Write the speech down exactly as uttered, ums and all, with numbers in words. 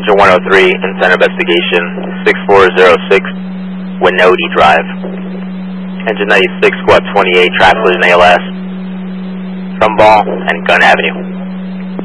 Passenger one oh three, Incident Investigation, six four zero six, Winody Drive. Engine ninety-six, Squad twenty-eight, Traffic Collision A L S, Trumbull and Gunn Avenue.